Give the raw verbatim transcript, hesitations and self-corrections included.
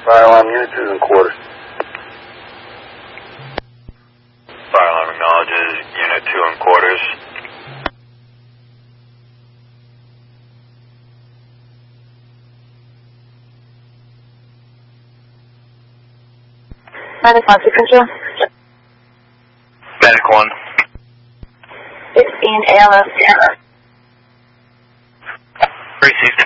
Fire alarm unit two and quarters. Fire alarm acknowledges unit two and quarters. Medic one, control. Medic one. sixteen A L S. Received